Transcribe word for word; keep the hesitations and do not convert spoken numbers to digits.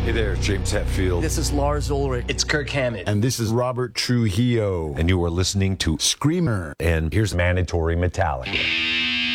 Hey there, James Hetfield. This is Lars Ulrich. It's Kirk Hammett. And this is Robert Trujillo. And you are listening to Screamer. And here's Mandatory Metallica.